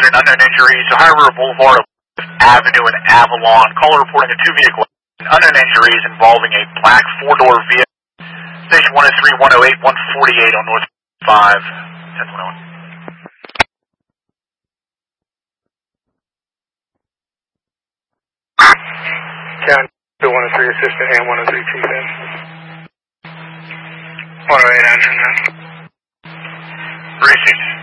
unknown injuries, Ohio River Boulevard, Avenue, and Avalon. Caller reporting a two-vehicle unknown injuries involving a black four-door vehicle. Station 103, 108, 148 on North 5, 1021. County 103 assistant and 103 chief in. 108 engine. 360.